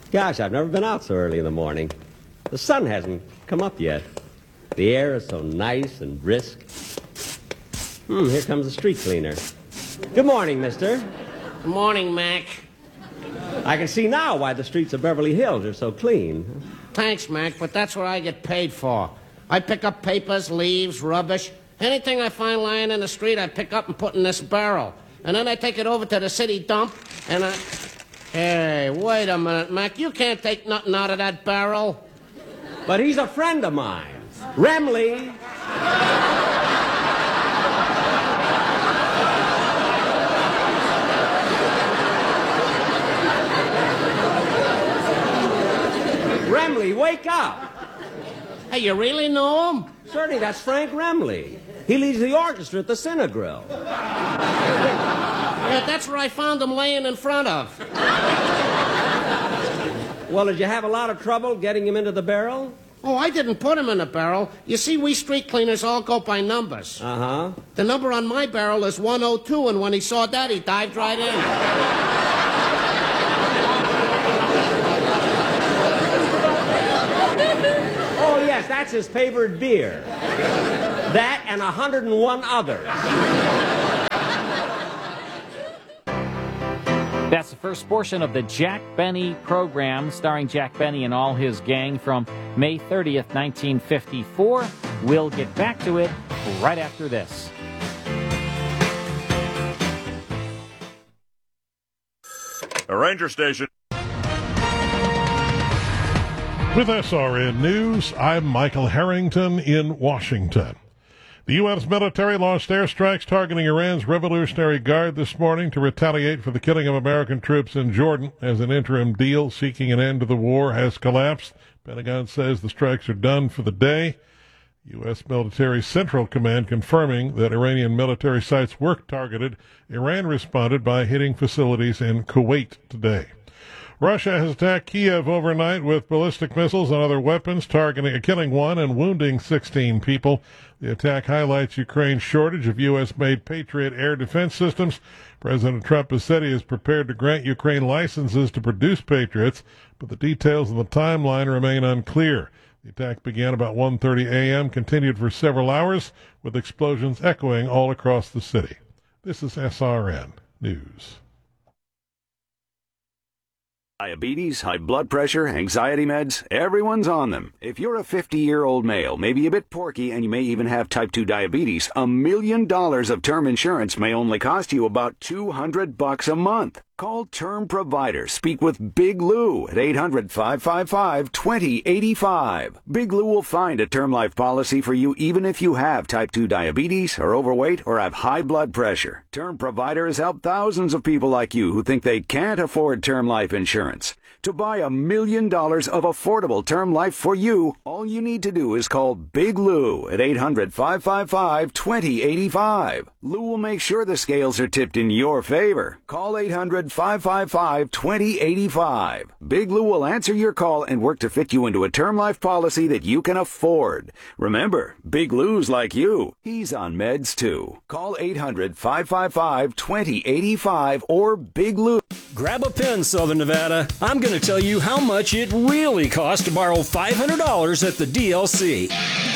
Gosh, I've never been out so early in the morning. The sun hasn't come up yet. The air is so nice and brisk. Here comes the street cleaner. Good morning, mister. Good morning, Mac. I can see now why the streets of Beverly Hills are so clean. Thanks, Mac, but that's what I get paid for. I pick up papers, leaves, rubbish. Anything I find lying in the street, I pick up and put in this barrel. And then I take it over to the city dump, and I... Hey, wait a minute, Mac. You can't take nothing out of that barrel. But he's a friend of mine. Remley. Remley, wake up. Hey, you really know him? Certainly, that's Frank Remley. He leads the orchestra at the Cinegrill. Yeah, that's where I found him laying in front of. Well, did you have a lot of trouble getting him into the barrel? Oh, I didn't put him in a barrel. You see, we street cleaners all go by numbers. Uh-huh. The number on my barrel is 102, and when he saw that, he dived right in. Oh, yes, that's his favorite beer. That and 101 others. That's the first portion of the Jack Benny program, starring Jack Benny and all his gang from May 30th, 1954. We'll get back to it right after this. A ranger station. With SRN News, I'm Michael Harrington in Washington. The U.S. military launched airstrikes targeting Iran's Revolutionary Guard this morning to retaliate for the killing of American troops in Jordan as an interim deal seeking an end to the war has collapsed. Pentagon says the strikes are done for the day. U.S. Military Central Command confirming that Iranian military sites were targeted. Iran responded by hitting facilities in Kuwait today. Russia has attacked Kiev overnight with ballistic missiles and other weapons, killing one and wounding 16 people. The attack highlights Ukraine's shortage of U.S.-made Patriot air defense systems. President Trump has said he is prepared to grant Ukraine licenses to produce Patriots, but the details of the timeline remain unclear. The attack began about 1:30 a.m., continued for several hours, with explosions echoing all across the city. This is SRN News. Diabetes, high blood pressure, anxiety meds, everyone's on them. If you're a 50-year-old male, maybe a bit porky, and you may even have type 2 diabetes, $1 million of term insurance may only cost you about $200 a month. Call Term Provider. Speak with Big Lou at 800-555-2085. Big Lou will find a term life policy for you even if you have type 2 diabetes, are overweight, or have high blood pressure. Term Provider has helped thousands of people like you who think they can't afford term life insurance. To buy $1 million of affordable term life for you, all you need to do is call Big Lou at 800-555-2085. Lou will make sure the scales are tipped in your favor. Call 800-555-2085. Big Lou will answer your call and work to fit you into a term life policy that you can afford. Remember, Big Lou's like you. He's on meds too. Call 800-555-2085 or Big Lou. Grab a pen, Southern Nevada. I'm going to tell you how much it really costs to borrow $500 at the DLC.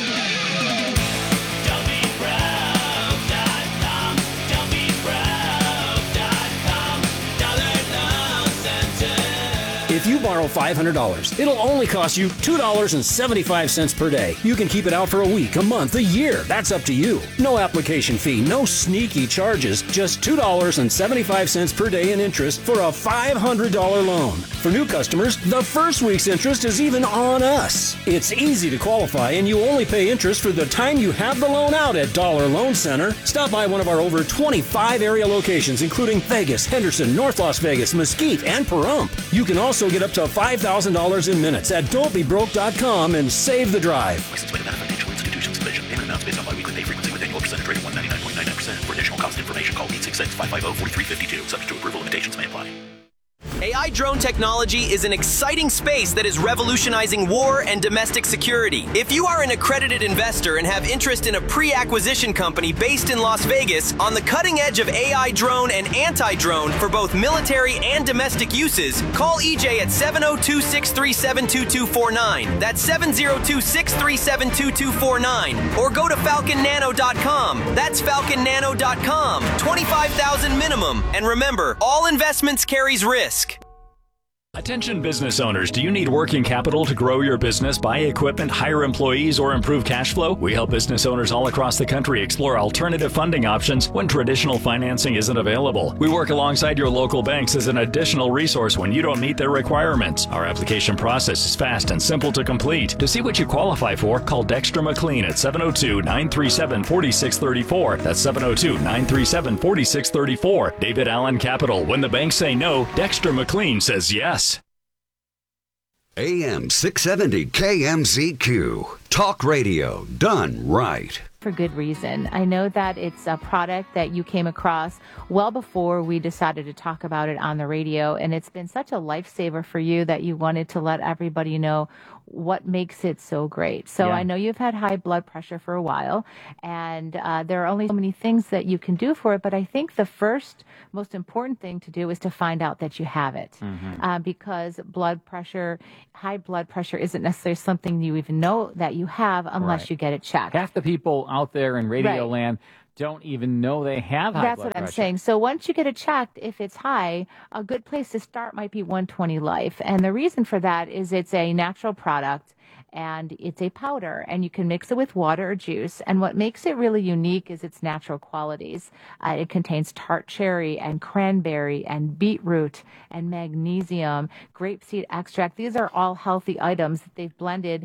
If you borrow $500, it'll only cost you $2.75 per day. You can keep it out for a week, a month, a year. That's up to you. No application fee, no sneaky charges, just $2.75 per day in interest for a $500 loan. For new customers, the first week's interest is even on us. It's easy to qualify, and you only pay interest for the time you have the loan out at Dollar Loan Center. Stop by one of our over 25 area locations, including Vegas, Henderson, North Las Vegas, Mesquite, and Pahrump. You can also get up to $5,000 in minutes at don'tbebroke.com and save the drive. License plate of financial institutions division. Payment amounts based on biweekly pay frequency with annual percentage rate of 199.99%. For additional cost information, call 866-550-4352. Subject to approval, limitations may apply. AI drone technology is an exciting space that is revolutionizing war and domestic security. If you are an accredited investor and have interest in a pre-acquisition company based in Las Vegas on the cutting edge of AI drone and anti-drone for both military and domestic uses, call EJ at 702-637-2249. That's 702-637-2249. Or go to falconnano.com. That's falconnano.com. $25,000 minimum. And remember, all investments carries risk. Attention business owners, do you need working capital to grow your business, buy equipment, hire employees, or improve cash flow? We help business owners all across the country explore alternative funding options when traditional financing isn't available. We work alongside your local banks as an additional resource when you don't meet their requirements. Our application process is fast and simple to complete. To see what you qualify for, call Dexter McLean at 702-937-4634. That's 702-937-4634. David Allen Capital. When the banks say no, Dexter McLean says yes. AM 670 KMZQ. Talk radio done right. For good reason. I know that it's a product that you came across well before we decided to talk about it on the radio, and it's been such a lifesaver for you that you wanted to let everybody know what makes it so great. So I know you've had high blood pressure for a while, and there are only so many things that you can do for it, but I think the first most important thing to do is to find out that you have it, because high blood pressure isn't necessarily something you even know that you have unless you get it checked. Half the people out there in radio land don't even know they have high blood pressure. That's what I'm saying. So once you get it checked, if it's high, a good place to start might be 120 Life. And the reason for that is it's a natural product and it's a powder, and you can mix it with water or juice. And what makes it really unique is its natural qualities. It contains tart cherry and cranberry and beetroot and magnesium, grapeseed extract. These are all healthy items that they've blended,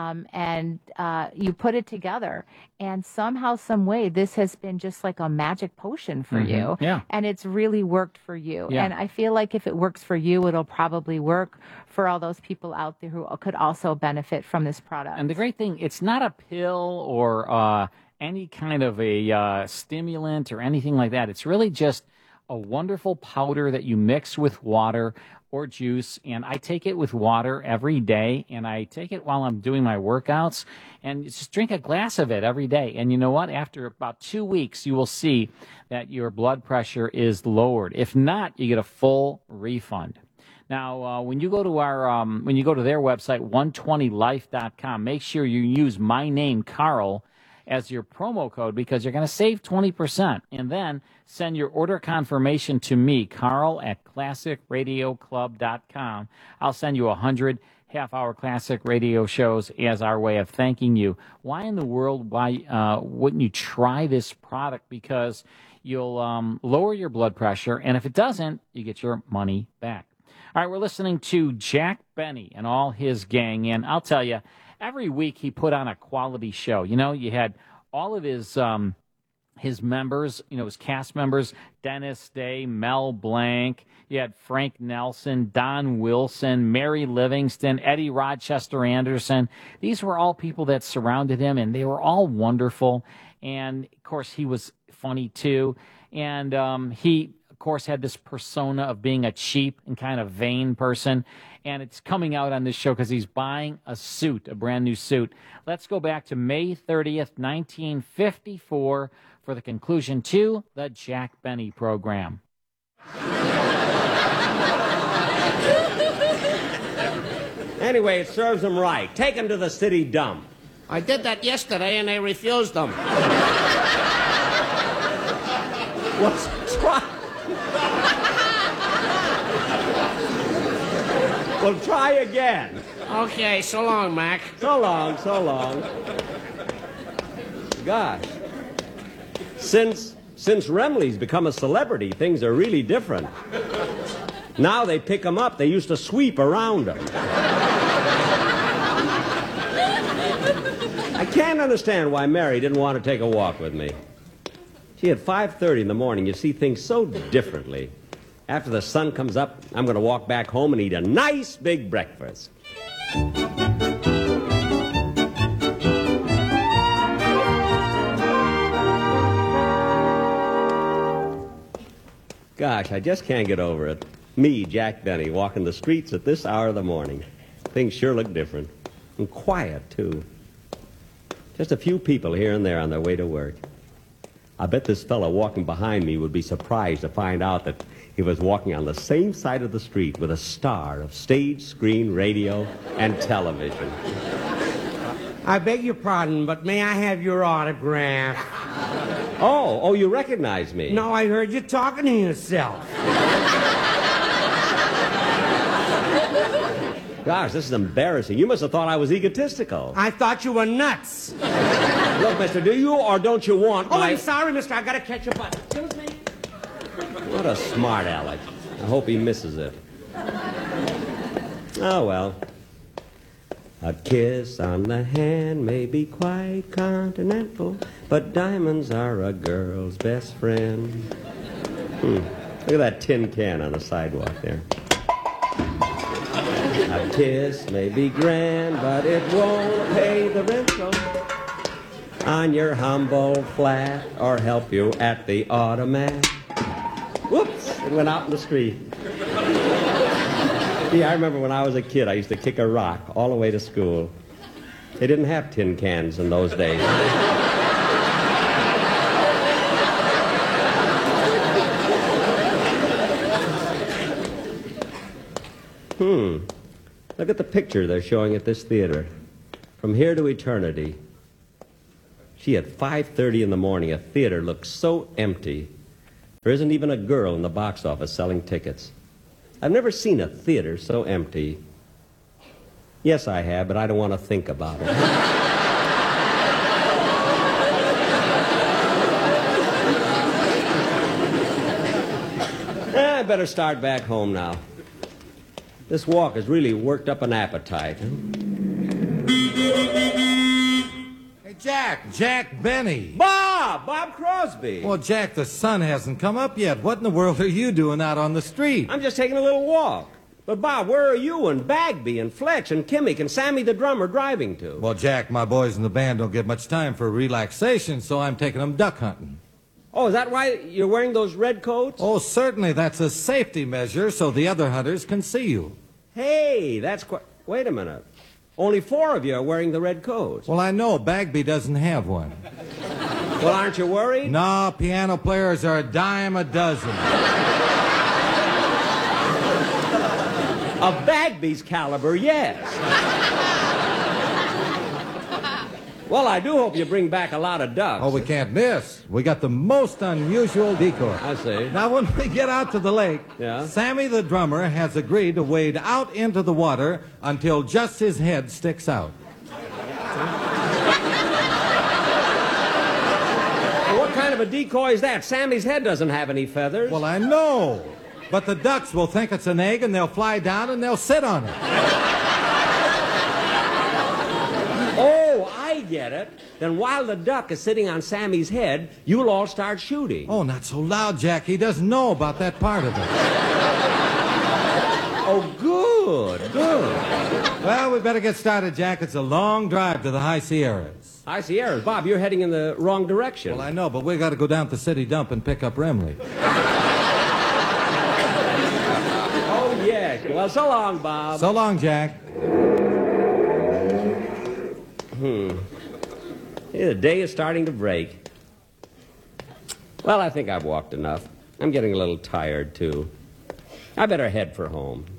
and you put it together. And somehow, some way, this has been just like a magic potion for you. Yeah. And it's really worked for you. Yeah. And I feel like if it works for you, it'll probably work for all those people out there who could also benefit from this product. And the great thing, it's not a pill or any kind of a stimulant or anything like that. It's really just a wonderful powder that you mix with water or juice, and I take it with water every day, and I take it while I'm doing my workouts, and just drink a glass of it every day. And you know what? After about 2 weeks, you will see that your blood pressure is lowered. If not, you get a full refund. Now, when you go to their website, 120life.com, make sure you use my name, Carl, as your promo code, because you're going to save 20%. And then send your order confirmation to me, Carl, at classicradioclub.com. I'll send you 100 half-hour classic radio shows as our way of thanking you. Why in the world, wouldn't you try this product? Because you'll lower your blood pressure, and if it doesn't, you get your money back. All right, we're listening to Jack Benny and all his gang, and I'll tell you, every week he put on a quality show. You know, you had all of his members, his cast members, Dennis Day, Mel Blanc. You had Frank Nelson, Don Wilson, Mary Livingston, Eddie Rochester Anderson. These were all people that surrounded him, and they were all wonderful. And, of course, he was funny, too. And he, of course, had this persona of being a cheap and kind of vain person. And it's coming out on this show because he's buying a brand new suit. Let's go back to May 30th, 1954 for the conclusion to the Jack Benny program. Anyway, it serves them right. Take them to the city dump. I did that yesterday and they refused them. Well, try again. Okay, so long, Mac. So long, so long. Gosh. Since Remley's become a celebrity, things are really different. Now they pick them up. They used to sweep around them. I can't understand why Mary didn't want to take a walk with me. Gee, at 5:30 in the morning, you see things so differently. After the sun comes up, I'm going to walk back home and eat a nice big breakfast. Gosh, I just can't get over it. Me, Jack Benny, walking the streets at this hour of the morning. Things sure look different. And quiet, too. Just a few people here and there on their way to work. I bet this fellow walking behind me would be surprised to find out that he was walking on the same side of the street with a star of stage, screen, radio, and television. I beg your pardon, but may I have your autograph? Oh, you recognize me? No, I heard you talking to yourself. Gosh, this is embarrassing. You must have thought I was egotistical. I thought you were nuts. Look, mister, do you or don't you want Oh, my... I'm sorry, mister. I gotta catch a bus. Excuse me. What a smart aleck. I hope he misses it. Oh, well. A kiss on the hand may be quite continental, but diamonds are a girl's best friend. Look at that tin can on the sidewalk there. A kiss may be grand, but it won't pay the rental on your humble flat or help you at the automat. Whoops, it went out in the street. Yeah, I remember when I was a kid, I used to kick a rock all the way to school. They didn't have tin cans in those days. Look at the picture they're showing at this theater. From Here to Eternity. Gee, at 5:30 in the morning, a theater looks so empty. There isn't even a girl in the box office selling tickets. I've never seen a theater so empty. Yes, I have, but I don't want to think about it. I better start back home now. This walk has really worked up an appetite. Hey, Jack Benny. Bob Crosby. Well, Jack, the sun hasn't come up yet. What in the world are you doing out on the street? I'm just taking a little walk. But, Bob, where are you and Bagby and Fletch and Kimmick and Sammy the drummer driving to? Well, Jack, my boys in the band don't get much time for relaxation, so I'm taking them duck hunting. Oh, is that why you're wearing those red coats? Oh, certainly. That's a safety measure so the other hunters can see you. Hey, that's quite... Wait a minute. Only 4 of you are wearing the red coats. Well, I know. Bagby doesn't have one. Well, aren't you worried? No, piano players are a dime a dozen. Of Bagby's caliber, yes. Well, I do hope you bring back a lot of ducks. Oh, we can't miss. We got the most unusual decoy. I see. Now, when we get out to the lake, yeah? Sammy the drummer has agreed to wade out into the water until just his head sticks out. Well, what kind of a decoy is that? Sammy's head doesn't have any feathers. Well, I know. But the ducks will think it's an egg, and they'll fly down, and they'll sit on it. Oh, I get it. Then while the duck is sitting on Sammy's head, you'll all start shooting. Oh, not so loud, Jack. He doesn't know about that part of it. Oh, good. Well, we better get started, Jack. It's a long drive to the High Sierras. High Sierras? Bob, you're heading in the wrong direction. Well, I know, but we got to go down to the city dump and pick up Remley. Oh, yes. Well, so long, Bob. So long, Jack. The day is starting to break. Well, I think I've walked enough. I'm getting a little tired, too. I better head for home.